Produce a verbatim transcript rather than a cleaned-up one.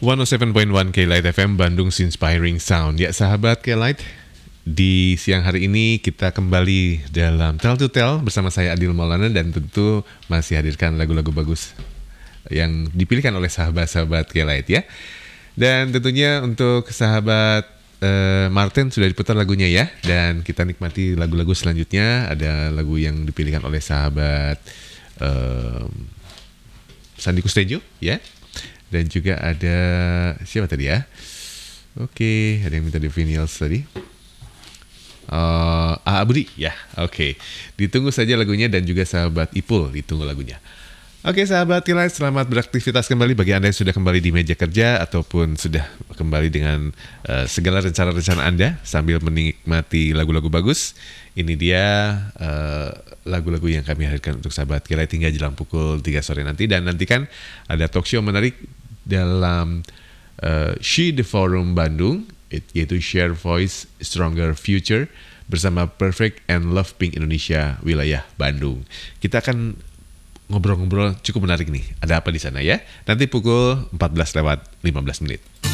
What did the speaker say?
seratus tujuh koma satu K-Light F M Bandung Inspiring Sound. Ya sahabat K-Light, di siang hari ini kita kembali dalam Tell to Tell bersama saya Adil Maulana dan tentu masih hadirkan lagu-lagu bagus yang dipilihkan oleh sahabat-sahabat K-Light ya. Dan tentunya untuk sahabat uh, Martin sudah diputar lagunya ya. Dan kita nikmati lagu-lagu selanjutnya. Ada lagu yang dipilihkan oleh sahabat uh, Sandi Kustejo ya. Dan juga ada siapa tadi ya? Oke, ada yang minta di Vinyls tadi. Uh, ah, Budi ya, oke. Ditunggu saja lagunya dan juga sahabat Ipul ditunggu lagunya. Oke sahabat K-Light, selamat beraktivitas kembali bagi Anda yang sudah kembali di meja kerja ataupun sudah kembali dengan uh, segala rencana-rencana Anda sambil menikmati lagu-lagu bagus. Ini dia uh, lagu-lagu yang kami hadirkan untuk sahabat K-Light hingga jelang pukul tiga sore nanti. Dan nantikan ada talk show menarik dalam uh, She The Forum Bandung, yaitu Share Voice Stronger Future bersama Perfect and Love Pink Indonesia wilayah Bandung. Kita akan ngobrol-ngobrol cukup menarik nih. Ada apa di sana ya? Nanti pukul empat belas lewat lima belas menit.